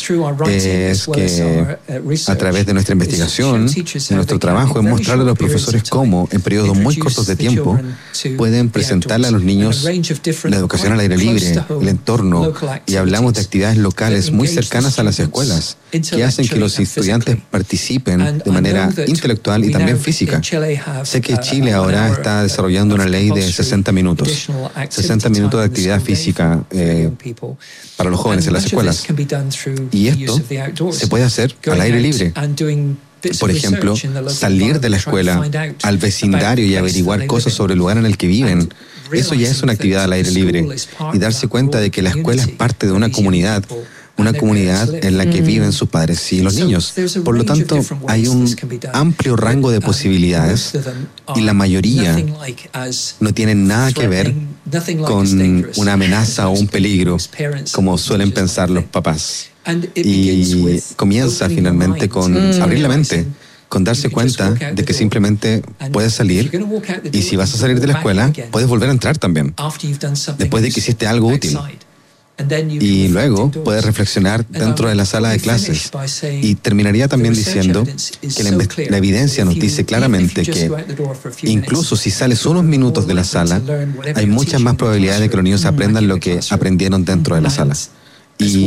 es que a través de nuestra investigación, de nuestro trabajo, es mostrarle a los profesores cómo, en periodos muy cortos de tiempo, pueden presentarle a los niños la educación al aire libre, el entorno, y hablamos de actividades locales muy cercanas a las escuelas, que hacen que los estudiantes participen de manera intelectual y también física. Sé que Chile ahora está desarrollando una ley de 60 minutos de actividad física para los jóvenes en las escuelas. Y esto se puede hacer al aire libre. Por ejemplo, salir de la escuela al vecindario y averiguar cosas sobre el lugar en el que viven. Eso ya es una actividad al aire libre. Y darse cuenta de que la escuela es parte de una comunidad en la que viven sus padres y los niños. Por lo tanto, hay un amplio rango de posibilidades y la mayoría no tienen nada que ver con una amenaza o un peligro, como suelen pensar los papás. Y comienza finalmente con abrir la mente, con darse cuenta de que simplemente puedes salir, y si vas a salir de la escuela, puedes volver a entrar también, después de que hiciste algo útil. Y luego puedes reflexionar dentro de la sala de clases. Y terminaría también diciendo que la evidencia nos dice claramente que incluso si sales unos minutos de la sala, hay muchas más probabilidades de que los niños aprendan lo que aprendieron dentro de la sala. Y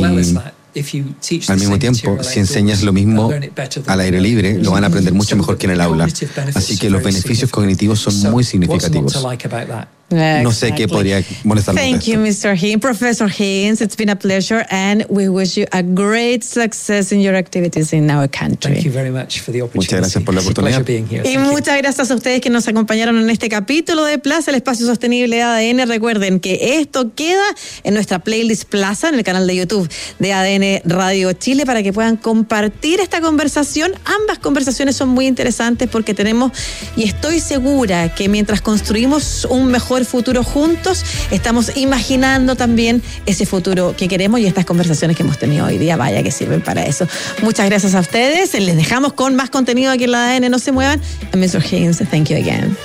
al mismo tiempo, si enseñas lo mismo al aire libre, lo van a aprender mucho mejor que en el aula. Así que los beneficios cognitivos son muy significativos. No sé qué podría molestarme. Thank you, Mr. Higgins. Professor Higgins, it's been a pleasure, and we wish you a great success in your activities in our country. Thank you very much for the opportunity. Muchas gracias por la oportunidad. Y muchas gracias a ustedes que nos acompañaron en este capítulo de Plaza, el espacio sostenible de ADN. Recuerden que esto queda en nuestra playlist Plaza, en el canal de YouTube de ADN Radio Chile, para que puedan compartir esta conversación. Ambas conversaciones son muy interesantes porque tenemos, y estoy segura que mientras construimos un mejor futuro juntos, estamos imaginando también ese futuro que queremos, y estas conversaciones que hemos tenido hoy día, vaya que sirven para eso. Muchas gracias a ustedes. Les dejamos con más contenido aquí en la ADN. No se muevan. And Mr. Higgins, thank you again.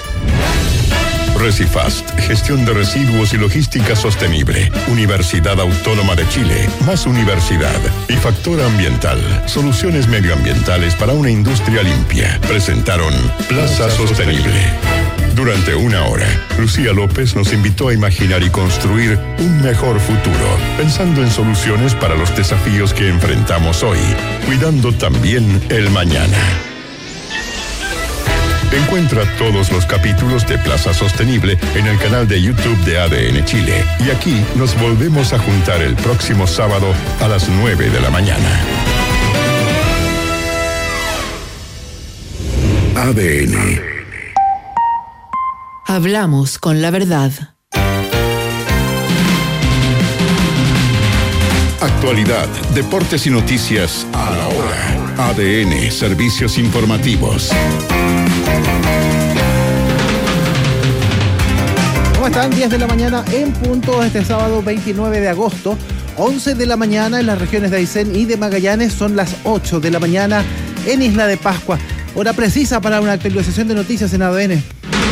Recifast, gestión de residuos y logística sostenible. Universidad Autónoma de Chile, más universidad. Y Factor Ambiental, soluciones medioambientales para una industria limpia. Presentaron Plaza Sostenible. Durante una hora, Lucía López nos invitó a imaginar y construir un mejor futuro, pensando en soluciones para los desafíos que enfrentamos hoy, cuidando también el mañana. Encuentra todos los capítulos de Plaza Sostenible en el canal de YouTube de ADN Chile. Y aquí nos volvemos a juntar el próximo sábado a las 9 de la mañana. ADN. Hablamos con la verdad. Actualidad, deportes y noticias a la hora. ADN, servicios informativos. ¿Cómo están? 10 de la mañana en punto este sábado 29 de agosto. 11 de la mañana en las regiones de Aysén y de Magallanes. Son las 8 de la mañana en Isla de Pascua. Hora precisa para una actualización de noticias en ADN.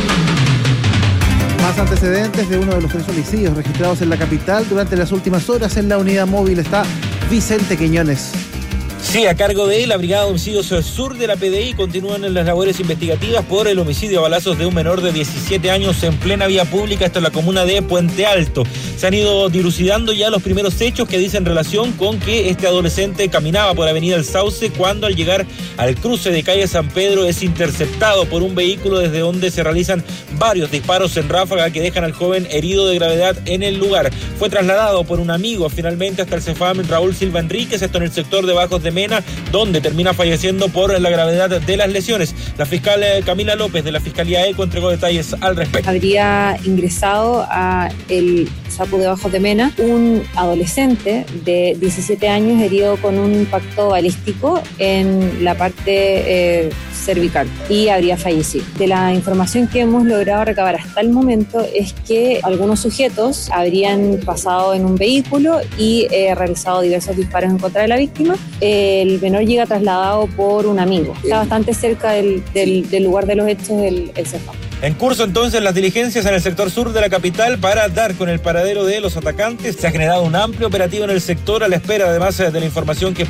Más antecedentes de uno de los 3 homicidios registrados en la capital durante las últimas horas. En la unidad móvil está Vicente Quiñones. Sí, a cargo de la Brigada de Homicidios Sur de la PDI continúan las labores investigativas por el homicidio a balazos de un menor de 17 años en plena vía pública, esto en la comuna de Puente Alto. Se han ido dilucidando ya los primeros hechos que dicen relación con que este adolescente caminaba por Avenida El Sauce cuando al llegar al cruce de calle San Pedro es interceptado por un vehículo desde donde se realizan varios disparos en ráfaga que dejan al joven herido de gravedad en el lugar. Fue trasladado por un amigo finalmente hasta el CEFAM Raúl Silva Enríquez, esto en el sector de Bajos de Mena, donde termina falleciendo por la gravedad de las lesiones. La fiscal Camila López de la Fiscalía ECO entregó detalles al respecto. Habría ingresado a el SAPU de Bajos de Mena un adolescente de 17 años herido con un impacto balístico en la parte cervical y habría fallecido. De la información que hemos logrado recabar hasta el momento es que algunos sujetos habrían pasado en un vehículo y realizado diversos disparos en contra de la víctima. El menor llega trasladado por un amigo. Está bastante cerca del lugar de los hechos el CEFAM. En curso entonces las diligencias en el sector sur de la capital para dar con el paradero de los atacantes. Se ha generado un amplio operativo en el sector a la espera además de la información que